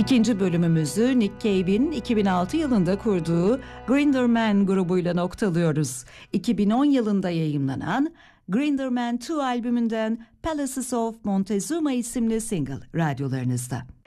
İkinci bölümümüzü Nick Cave'in 2006 yılında kurduğu Grinderman grubuyla noktalıyoruz. 2010 yılında yayımlanan Grinderman 2 albümünden Palaces of Montezuma isimli single radyolarınızda.